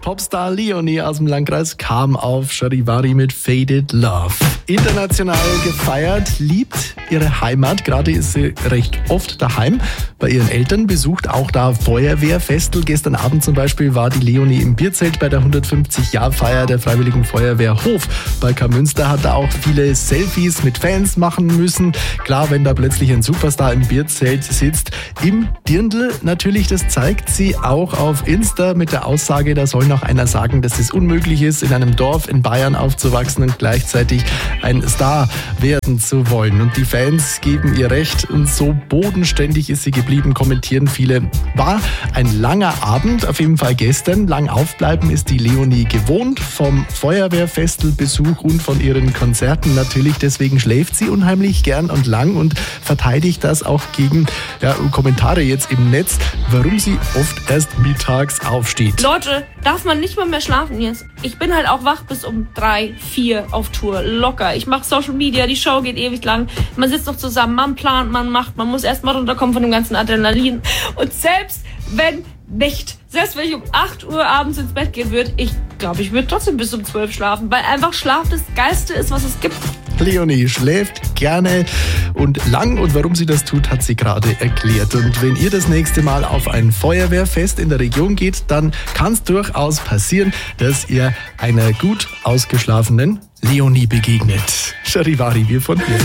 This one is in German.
Popstar Leonie aus dem Landkreis kam auf Charivari mit Faded Love. International gefeiert, liebt ihre Heimat. Gerade ist sie recht oft daheim bei ihren Eltern, besucht auch da Feuerwehrfestel. Gestern Abend zum Beispiel war die Leonie im Bierzelt bei der 150-Jahr-Feier der Freiwilligen Feuerwehr Hof. Bei Karmünster hat er auch viele Selfies mit Fans machen müssen. Klar, wenn da plötzlich ein Superstar im Bierzelt sitzt. Im Dirndl natürlich, das zeigt sie auch auf Insta mit der Aussage, da soll noch einer sagen, dass es unmöglich ist, in einem Dorf in Bayern aufzuwachsen und gleichzeitig ein Star werden zu wollen. Und die Fans geben ihr recht und so bodenständig ist sie geblieben, kommentieren viele. War ein langer Abend, auf jeden Fall gestern. Lang aufbleiben ist die Leonie gewohnt, vom Feuerwehrfestelbesuch und von ihren Konzerten natürlich. Deswegen schläft sie unheimlich gern und lang und verteidigt das auch gegen Kommentare jetzt im Netz, warum sie oft erst mittags aufsteht. Leute, darf man nicht mal mehr schlafen jetzt? Ich bin halt auch wach bis um 3, 4 auf Tour, locker. Ich mache Social Media, die Show geht ewig lang. Man sitzt noch zusammen, man plant, man macht, man muss erst mal runterkommen von dem ganzen Adrenalin. Und selbst wenn ich um 8 Uhr abends ins Bett gehen würde, ich glaube, ich würde trotzdem bis um 12 schlafen, weil einfach Schlaf das Geilste ist, was es gibt. Leonie schläft gerne und lang und warum sie das tut, hat sie gerade erklärt. Und wenn ihr das nächste Mal auf ein Feuerwehrfest in der Region geht, dann kann es durchaus passieren, dass ihr einer gut ausgeschlafenen Leonie begegnet. Charivari, wir von hier.